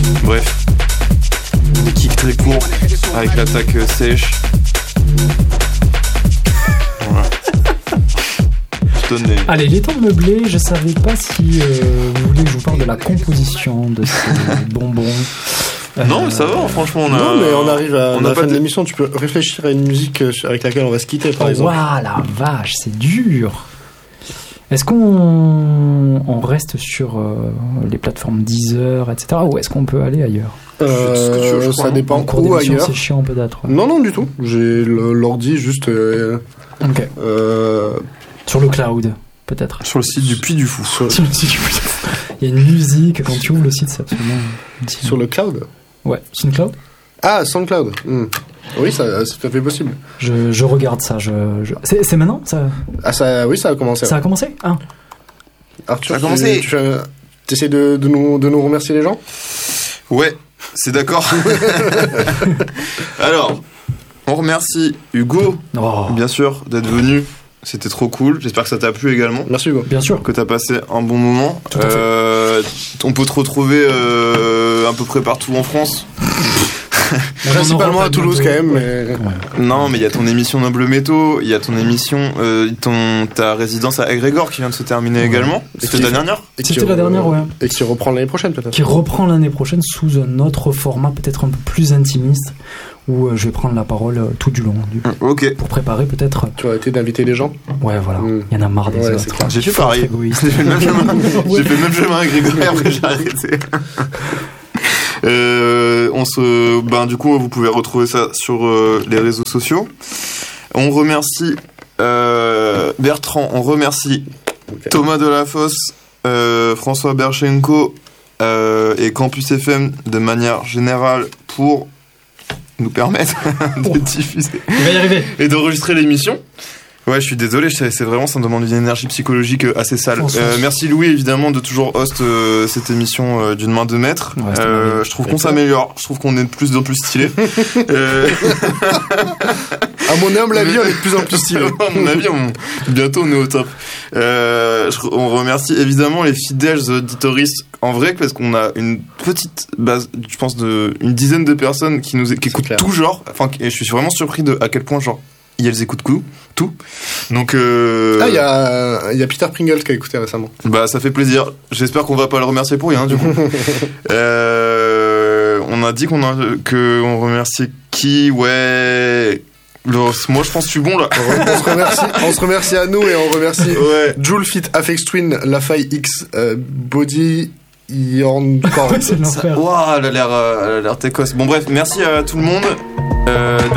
Bref. Des kicks très courts avec l'attaque sèche. Voilà. Je donne les... Allez, il est temps de meubler. Je savais pas si vous voulez que je vous parle de la composition de ces bonbons. Non, mais ça va, franchement. Non, mais on arrive à la fin de de... l'émission. Tu peux réfléchir à une musique avec laquelle on va se quitter, par exemple. Waouh, la vache, c'est dur. Est-ce qu'on reste sur les plateformes Deezer, etc. ou est-ce qu'on peut aller ailleurs? Ce que tu veux, je crois, ça dépend En cours où d'émission, ailleurs. c'est chiant peut-être. Non, non, du tout. J'ai l'ordi juste. Ok. Sur le cloud, peut-être. Sur le site du Puy du Fou. Sur le site du Puy. Il y a une musique, quand tu ouvres le site, c'est absolument... Sur le cloud. Ouais, c'est une cloud. Ah, SoundCloud. Oui, ça, c'est tout à fait possible. Je regarde ça. C'est maintenant ça. Ah, ça, oui, ça a commencé. Ça a commencé. Ah. Arthur, Ça a commencé. Tu essaies de nous remercier les gens. Ouais, c'est d'accord. Alors, on remercie Hugo, bien sûr, d'être venu. C'était trop cool. J'espère que ça t'a plu également. Merci Hugo. Bien sûr. Que t'as passé un bon moment. Tout à fait. On peut te retrouver à peu près partout en France. Principalement à Toulouse quand même. Mais... Non, mais il y a ton émission Noble Métaux, il y a ton émission, ta résidence à Grégor qui vient de se terminer également. C'était la dernière. C'était la dernière, ouais. Et qui reprend l'année prochaine peut-être. Qui reprend l'année prochaine sous un autre format, peut-être un peu plus intimiste, où je vais prendre la parole tout du long. Ok. Pour préparer peut-être. Tu as été d'inviter les gens. Ouais, voilà. Il y en a marre des autres. J'ai fait pareil. J'ai fait le même chemin. J'ai fait le même chemin avec Grégor et après j'ai arrêté. Du coup, vous pouvez retrouver ça sur les réseaux sociaux. On remercie Bertrand, on remercie Thomas Delafosse, François Berchenko et Campus FM de manière générale pour nous permettre de diffuser et d'enregistrer l'émission. Ouais, je suis désolé, c'est vraiment, ça me demande une énergie psychologique assez sale. Merci Louis, évidemment, de toujours host cette émission d'une main de maître. Ouais, je trouve qu'on s'améliore, je trouve qu'on est de plus en plus stylé. À mon humble avis, on est de plus en plus stylé. À mon avis, bientôt on est au top. On remercie évidemment les fidèles auditoristes en vrai, parce qu'on a une petite base, je pense, une dizaine de personnes qui écoutent tout genre. Enfin, et je suis vraiment surpris à quel point, genre, elles écoutent tout. Donc il y a Peter Pringle qui a écouté récemment. Bah ça fait plaisir. J'espère qu'on va pas le remercier pour rien du coup. On a dit qu'on remerciait qui? Ouais. Moi je pense que je suis bon là. On se remercie à nous et on remercie Joule Fit, Afex Twin, Lafaille X, Body Yorncorn. C'est l'enfer. Waouh, elle a l'air técosse. Bon bref, merci à tout le monde.